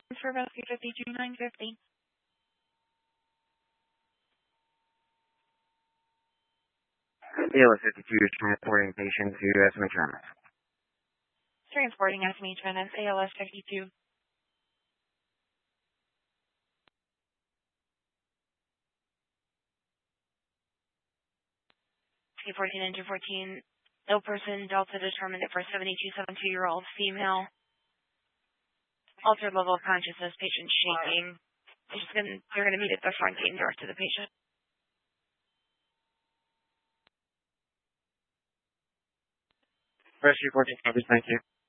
for rescue 52950. ALS 52 is transporting patient to SMA Travis. Transporting SMA Travis, ALS 52. T14 and 214. Ill person, Delta determined it for 72-year-old female. Altered level of consciousness, patient shaking. They're going to meet at the front gate and direct to the patient. Rescue 14 copies, thank you.